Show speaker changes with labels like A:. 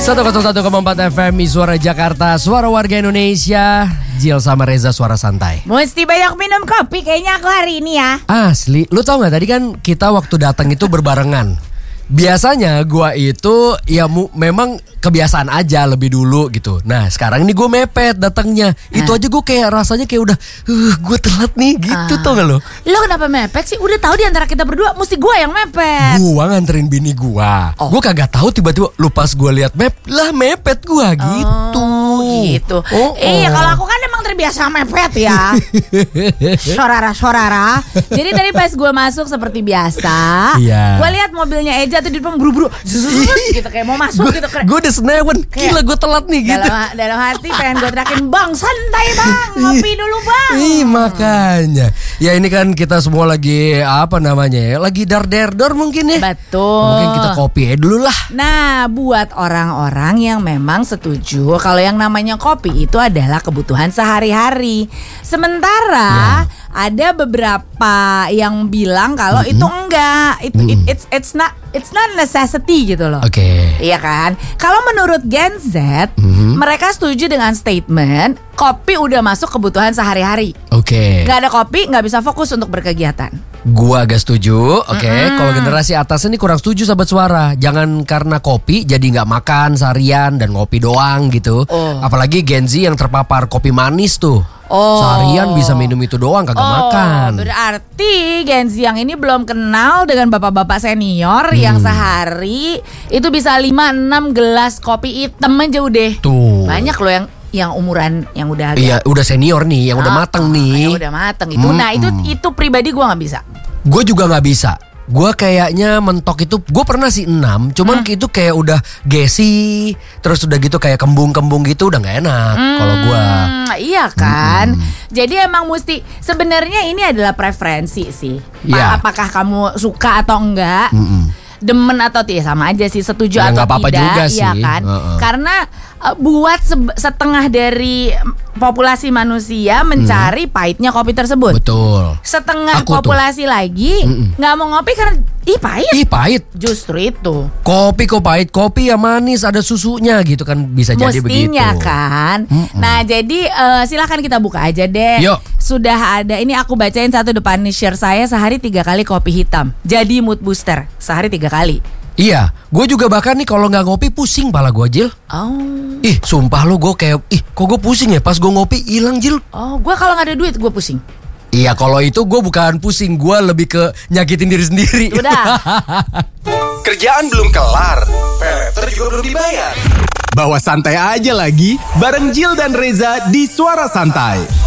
A: 101,4 FM Suara Jakarta, suara warga Indonesia. Jil sama Reza, suara santai.
B: Mesti banyak minum kopi kayaknya aku hari ini ya.
A: Asli, lu tau gak tadi kan kita waktu datang itu berbarengan. Biasanya gua itu ya memang kebiasaan aja lebih dulu gitu. Nah sekarang ini gue mepet datangnya. Itu aja gue kayak rasanya kayak udah gue telat nih gitu tau gak lo?
B: Lo kenapa mepet sih? Udah tahu di antara kita berdua mesti gue yang mepet.
A: Gua nganterin bini gua. Gue kagak tahu tiba-tiba lu pas gue lihat map lah mepet gua gitu.
B: Gitu. Iya kalau aku kan emang terbiasa mepet ya. Sorara. Jadi tadi pas gue masuk seperti biasa, gue lihat mobilnya Eja tuh di depan buru-buru gitu kayak mau masuk gitu.
A: Gue udah senewan, gila gue telat nih gitu.
B: Dalam hati pengen gue teriakin, "Bang, santai bang, ngopi dulu bang."
A: Makanya. Ya ini kan kita semua lagi apa namanya ya, lagi dar-der-dor mungkin ya.
B: Betul.
A: Mungkin kita kopi dulu lah.
B: Nah buat orang-orang yang memang setuju kalau yang namanya kopi itu adalah kebutuhan sehari-hari. Sementara ada beberapa yang bilang kalau itu enggak, it's not necessity gitu loh.
A: Oke.
B: Iya kan? Kalau menurut Gen Z, mereka setuju dengan statement kopi udah masuk kebutuhan sehari-hari.
A: Oke.
B: Gak ada kopi, gak bisa fokus untuk berkegiatan.
A: Gua agak setuju. Oke. Kalau generasi atas ini kurang setuju sahabat suara. Jangan karena kopi jadi nggak makan seharian dan ngopi doang gitu. Apalagi Gen Z yang terpapar kopi manis tuh. Seharian bisa minum itu doang kagak makan.
B: Berarti Gen Z yang ini belum kenal dengan bapak-bapak senior yang sehari itu bisa 5-6 gelas kopi hitam aja udah.
A: Tuh.
B: Banyak loh yang umuran yang udah agak,
A: iya udah senior nih, yang udah mateng nih.
B: Yang udah mateng itu. Nah itu pribadi gue nggak bisa.
A: Gue juga nggak bisa. Gue kayaknya mentok itu, gue pernah sih 6, cuman itu kayak udah gesi, terus udah gitu kayak kembung-kembung gitu, udah nggak enak kalau gue.
B: Iya kan, jadi emang mesti sebenarnya ini adalah preferensi sih. Apakah kamu suka atau enggak, demen atau tidak sama aja sih, setuju atau
A: gak apa-apa
B: tidak,
A: juga sih.
B: Ya kan? Karena buat setengah dari populasi manusia mencari pahitnya kopi tersebut.
A: Betul.
B: Setengah
A: Aku
B: populasi lagi nggak mau ngopi karena pahit.
A: Pahit.
B: Justru itu.
A: Kopi kok pahit, kopi ya manis, ada susunya gitu kan, bisa jadi begitu.
B: Mestinya kan. Nah jadi silakan kita buka aja deh.
A: Yuk.
B: Sudah ada, ini aku bacain satu depan share saya, sehari 3 kali kopi hitam. Jadi mood booster, sehari 3 kali.
A: Iya, gue juga bahkan nih kalau nggak ngopi pusing pala gue, Jil. Ih, sumpah lo gue kayak, kok gue pusing ya pas gue ngopi hilang, Jil.
B: Gue kalau nggak ada duit gue pusing.
A: Iya, kalau itu gue bukan pusing, gue lebih ke nyakitin diri sendiri.
B: Udah.
C: Kerjaan belum kelar, peleter juga belum dibayar. Bawa santai aja lagi, bareng Jil dan Reza di Suara Santai.